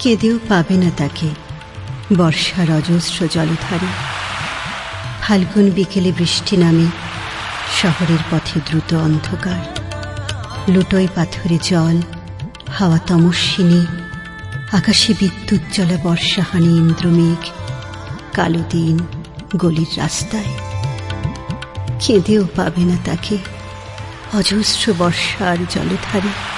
কেঁদেও পাবে না তাকে বর্ষার অজস্র জলধারে। ফাল্গুন বিকেলে বৃষ্টি নামে, শহরের পথে দ্রুত অন্ধকার। লুটোয় পাথরে জল, হাওয়া তমস্বিনী, আকাশে বিদ্যুৎ জ্বলা বর্ষাহানি ইন্দ্রমেঘ, কালো দিন গলির রাস্তায়। কেঁদেও পাবে না তাকে অজস্র বর্ষার জলধারে।